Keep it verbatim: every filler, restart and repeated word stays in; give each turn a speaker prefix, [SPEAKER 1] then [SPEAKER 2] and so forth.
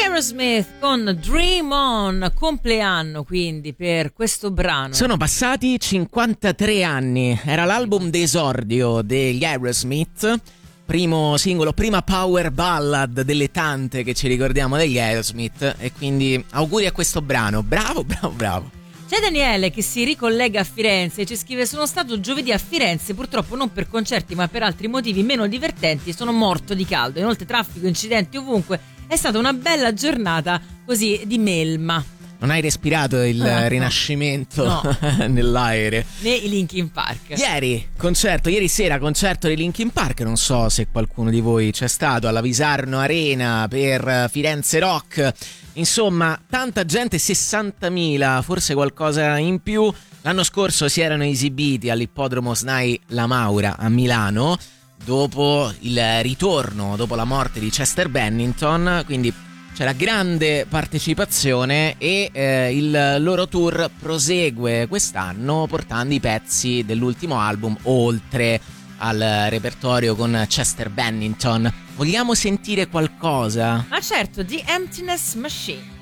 [SPEAKER 1] Aerosmith con Dream On, compleanno quindi per questo brano.
[SPEAKER 2] Sono passati cinquantatré anni, era l'album d'esordio degli Aerosmith, primo singolo, prima power ballad delle tante che ci ricordiamo degli Aerosmith, e quindi auguri a questo brano, bravo bravo bravo.
[SPEAKER 1] C'è Daniele che si ricollega a Firenze e ci scrive: sono stato giovedì a Firenze, purtroppo non per concerti ma per altri motivi meno divertenti, sono morto di caldo, inoltre traffico, incidenti ovunque, è stata una bella giornata così di melma.
[SPEAKER 2] Non hai respirato il
[SPEAKER 1] Ah,
[SPEAKER 2] rinascimento
[SPEAKER 1] no.
[SPEAKER 2] nell'aereo?
[SPEAKER 1] Né i Linkin Park.
[SPEAKER 2] Ieri, concerto, ieri sera concerto di Linkin Park, non so se qualcuno di voi c'è stato alla Visarno Arena per Firenze Rock. Insomma, tanta gente, sessantamila, forse qualcosa in più. L'anno scorso si erano esibiti all'ippodromo Snai La Maura a Milano, dopo il ritorno, dopo la morte di Chester Bennington, quindi c'era grande partecipazione e eh, il loro tour prosegue quest'anno portando i pezzi dell'ultimo album oltre al repertorio con Chester Bennington. Vogliamo sentire qualcosa?
[SPEAKER 1] Ma certo, The Emptiness Machine.